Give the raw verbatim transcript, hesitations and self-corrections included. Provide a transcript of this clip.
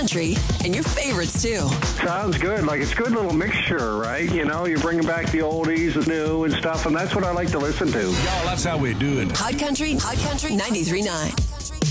country, and your favorites, too. Sounds good. Like, it's a good little mixture, right? You know, you're bringing back the oldies, the new and stuff, and that's what I like to listen to. Y'all, that's how we do it. Hot Country, Hot Country ninety-three point nine.